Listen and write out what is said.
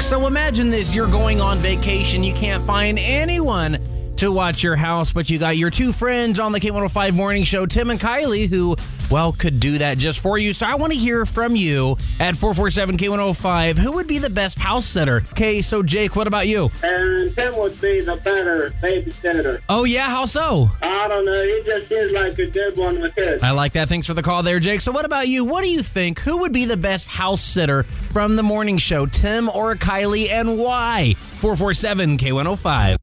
So imagine this, you're going on vacation, you can't find anyone to watch your house, but you got your two friends on the K105 Morning Show, Tim and Kylie, who, well, could do that just for you. So I want to hear from you at 447-K105. Who would be the best house sitter? Okay, so Jake, what about you? And Tim would be the better babysitter. Oh, yeah? How so? I don't know. He just seems like a good one with kids. I like that. Thanks for the call there, Jake. So what about you? What do you think? Who would be the best house sitter from the morning show, Tim or Kylie, and why? 447-K105.